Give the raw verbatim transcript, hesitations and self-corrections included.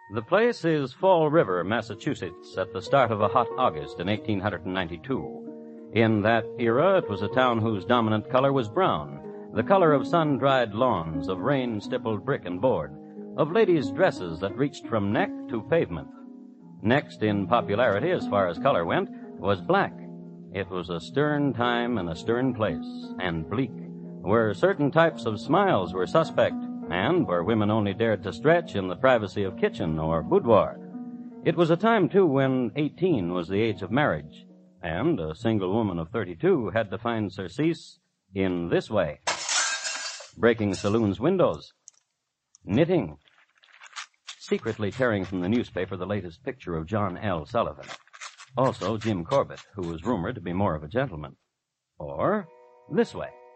The place is Fall River, Massachusetts, at the start of a hot August in eighteen ninety-two. In that era, it was a town whose dominant color was brown, the color of sun-dried lawns, of rain-stippled brick and board, of ladies' dresses that reached from neck to pavement. Next in popularity, as far as color went, was black. It was a stern time and a stern place, and bleak, where certain types of smiles were suspect, and where women only dared to stretch in the privacy of kitchen or boudoir. It was a time, too, when eighteen was the age of marriage, and a single woman of thirty-two had to find surcease in this way: breaking saloons' windows, knitting, secretly tearing from the newspaper the latest picture of John L. Sullivan, also Jim Corbett, who was rumored to be more of a gentleman, or this way.